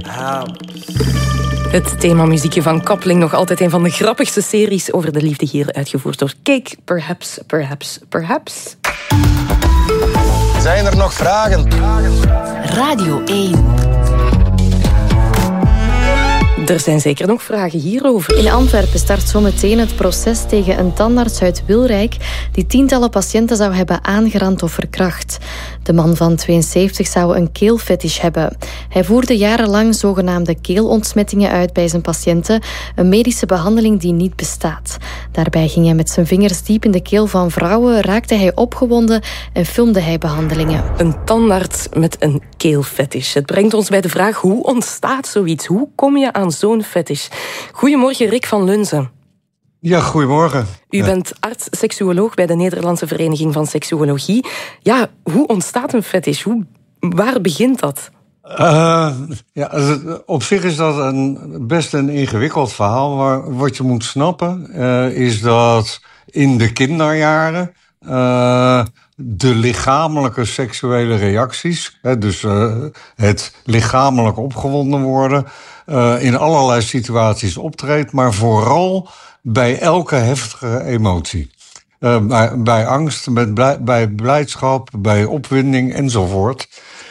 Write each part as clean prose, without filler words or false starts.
Het themamuziekje van Coupling, nog altijd een van de grappigste series over de liefde, hier uitgevoerd door Cake. Perhaps. Zijn er nog vragen? Radio 1. Er zijn zeker nog vragen hierover. In Antwerpen start zometeen het proces tegen een tandarts uit Wilrijk die tientallen patiënten zou hebben aangerand of verkracht. De man van 72 zou een keelfetish hebben. Hij voerde jarenlang zogenaamde keelontsmettingen uit bij zijn patiënten, een medische behandeling die niet bestaat. Daarbij ging hij met zijn vingers diep in de keel van vrouwen, raakte hij opgewonden en filmde hij behandelingen. Een tandarts met een keelfetish. Het brengt ons bij de vraag, hoe ontstaat zoiets? Hoe kom je aan zo'n fetish? Goedemorgen, Rick van Lunzen. Ja, goedemorgen. U bent arts-seksuoloog bij de Nederlandse Vereniging van Seksuologie. Ja, hoe ontstaat een fetish? Waar begint dat? Op zich is dat best een ingewikkeld verhaal. Maar wat je moet snappen is dat in de kinderjaren de lichamelijke seksuele reacties, dus het lichamelijk opgewonden worden, in allerlei situaties optreedt, maar vooral bij elke heftige emotie. Bij angst, bij blijdschap, bij opwinding enzovoort.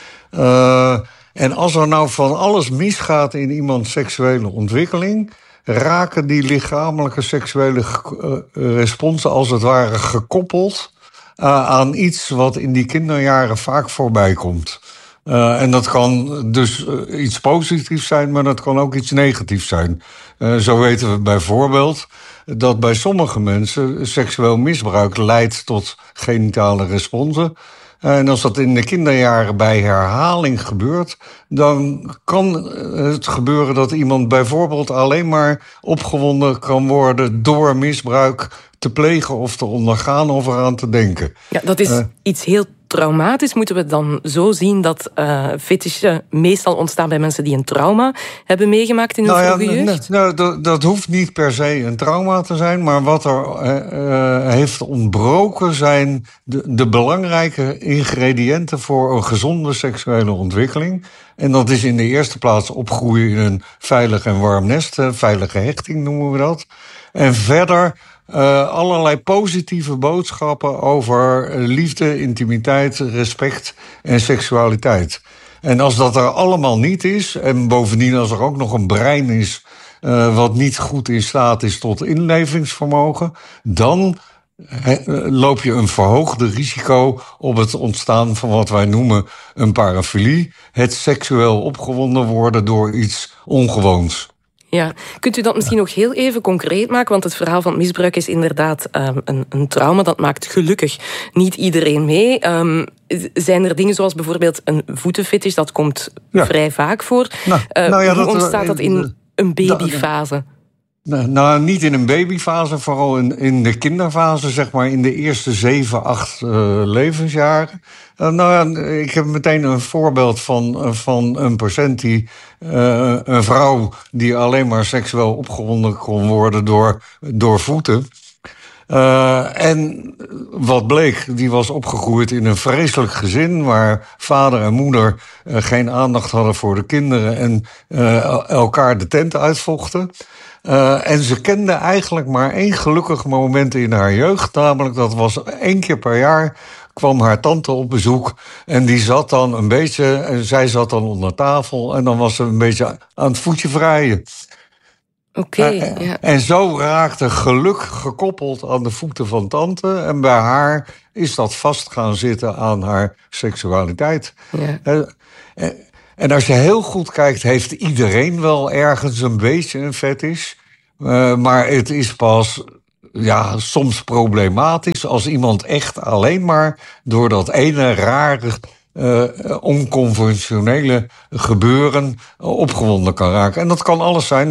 En als er nou van alles misgaat in iemands seksuele ontwikkeling, raken die lichamelijke seksuele responsen als het ware gekoppeld aan iets wat in die kinderjaren vaak voorbij komt. En dat kan dus iets positiefs zijn, maar dat kan ook iets negatiefs zijn. Zo weten we bijvoorbeeld dat bij sommige mensen seksueel misbruik leidt tot genitale responsen. En als dat in de kinderjaren bij herhaling gebeurt, dan kan het gebeuren dat iemand bijvoorbeeld alleen maar opgewonden kan worden door misbruik te plegen of te ondergaan of eraan te denken. Ja, dat is iets heel traumatisch. Moeten we dan zo zien dat fetishen meestal ontstaan bij mensen die een trauma hebben meegemaakt in hun vroege jeugd? Dat hoeft niet per se een trauma te zijn, maar wat er heeft ontbroken zijn de belangrijke ingrediënten voor een gezonde seksuele ontwikkeling. En dat is in de eerste plaats opgroeien in een veilig en warm nest, veilige hechting noemen we dat. En verder allerlei positieve boodschappen over liefde, intimiteit, respect en seksualiteit. En als dat er allemaal niet is, en bovendien als er ook nog een brein is wat niet goed in staat is tot inlevingsvermogen, dan loop je een verhoogde risico op het ontstaan van wat wij noemen een parafilie. Het seksueel opgewonden worden door iets ongewoons. Ja, kunt u dat misschien nog heel even concreet maken? Want het verhaal van het misbruik is inderdaad een trauma. Dat maakt gelukkig niet iedereen mee. Zijn er dingen zoals bijvoorbeeld een voetenfetish? Dat komt vrij vaak voor. Hoe ontstaat dat in een babyfase? Nou, niet in een babyfase, vooral in de kinderfase, zeg maar in de eerste 7, 8 levensjaren. Ik heb meteen een voorbeeld van een patiënt een vrouw die alleen maar seksueel opgewonden kon worden door voeten. En wat bleek, die was opgegroeid in een vreselijk gezin waar vader en moeder geen aandacht hadden voor de kinderen en elkaar de tent uitvochten. En ze kende eigenlijk maar één gelukkig moment in haar jeugd. Namelijk, dat was 1 keer per jaar kwam haar tante op bezoek. En die zat dan een beetje, en zij zat dan onder tafel. En dan was ze een beetje aan het voetje vrijen. Oké. En zo raakte geluk gekoppeld aan de voeten van tante. En bij haar is dat vast gaan zitten aan haar seksualiteit. Ja. En als je heel goed kijkt, heeft iedereen wel ergens een beetje een fetish. Maar het is pas soms problematisch als iemand echt alleen maar door dat ene rare, onconventionele gebeuren opgewonden kan raken. En dat kan alles zijn.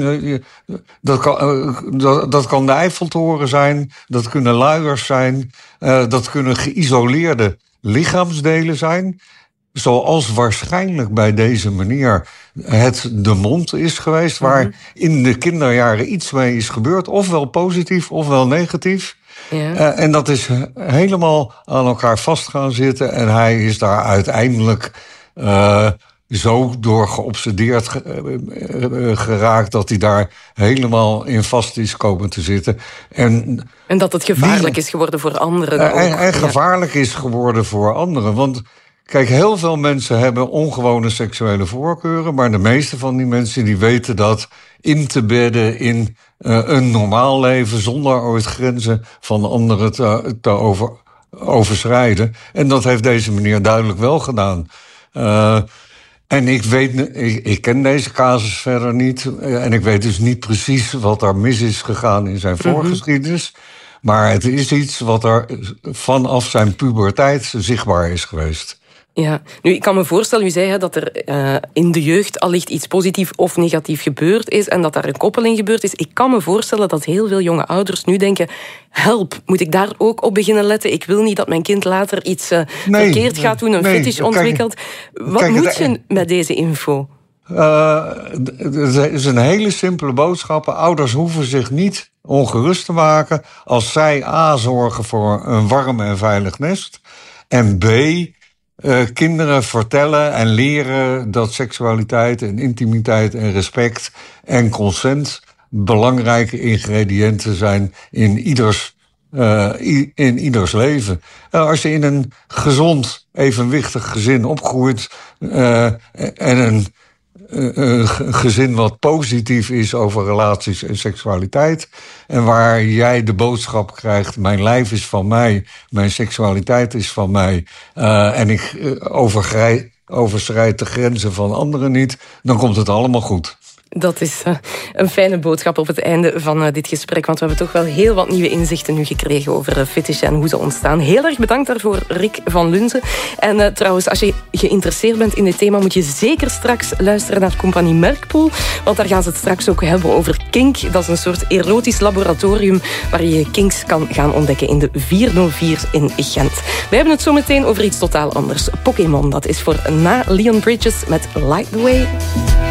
Dat kan de Eiffeltoren zijn, dat kunnen luiers zijn, dat kunnen geïsoleerde lichaamsdelen zijn. Zoals waarschijnlijk bij deze meneer het de mond is geweest, waar in de kinderjaren iets mee is gebeurd, ofwel positief ofwel negatief. Ja. En dat is helemaal aan elkaar vast gaan zitten en hij is daar uiteindelijk zo door geobsedeerd geraakt dat hij daar helemaal in vast is komen te zitten. En dat het gevaarlijk is geworden voor anderen. En gevaarlijk is geworden voor anderen. Want kijk, heel veel mensen hebben ongewone seksuele voorkeuren, maar de meeste van die mensen die weten dat in te bedden in een normaal leven zonder ooit grenzen van anderen te overschrijden. En dat heeft deze meneer duidelijk wel gedaan. En ik ken deze casus verder niet. En ik weet dus niet precies wat daar mis is gegaan in zijn voorgeschiedenis. Maar het is iets wat er vanaf zijn puberteit zichtbaar is geweest. Ja, nu ik kan me voorstellen, u zei dat er in de jeugd allicht iets positief of negatief gebeurd is en dat daar een koppeling gebeurd is. Ik kan me voorstellen dat heel veel jonge ouders nu denken, help, moet ik daar ook op beginnen letten? Ik wil niet dat mijn kind later iets verkeerd gaat doen, een fetish ontwikkelt. Wat moet je met deze info? Het is een hele simpele boodschap. Ouders hoeven zich niet ongerust te maken als zij A, zorgen voor een warm en veilig nest en B, kinderen vertellen en leren dat seksualiteit en intimiteit en respect en consent belangrijke ingrediënten zijn in ieders leven. Als je in een gezond, evenwichtig gezin opgroeit en een gezin wat positief is over relaties en seksualiteit en waar jij de boodschap krijgt, mijn lijf is van mij, mijn seksualiteit is van mij en ik overschrijd de grenzen van anderen niet, dan komt het allemaal goed. Dat is een fijne boodschap op het einde van dit gesprek, want we hebben toch wel heel wat nieuwe inzichten nu gekregen over fetish en hoe ze ontstaan. Heel erg bedankt daarvoor, Rick van Lunze. En trouwens, als je geïnteresseerd bent in dit thema, moet je zeker straks luisteren naar Compagnie Merkpoel, want daar gaan ze het straks ook hebben over kink. Dat is een soort erotisch laboratorium waar je kinks kan gaan ontdekken in de 404 in Gent. We hebben het zo meteen over iets totaal anders. Pokémon, dat is voor na Leon Bridges met Light the Way.